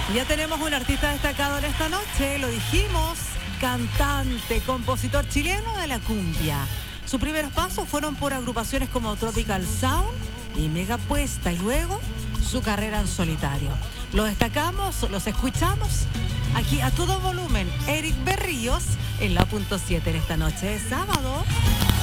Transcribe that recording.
Ya tenemos un artista destacado en esta noche, lo dijimos, cantante, compositor chileno de la cumbia. Sus primeros pasos fueron por agrupaciones como Tropical Sound y Mega Puesta, y luego su carrera en solitario. Lo destacamos, los escuchamos aquí a todo volumen. Eric Berríos en la .7 en esta noche de sábado.